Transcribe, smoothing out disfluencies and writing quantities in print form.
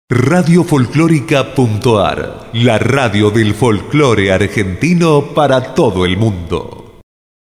Radiofolclórica.ar, la radio del folclore argentino para todo el mundo.